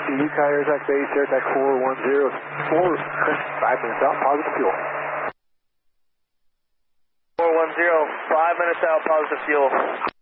Yukai Airtac Base, Airtac 4104, 5 minutes out, positive fuel. 410, 5 minutes out, positive fuel.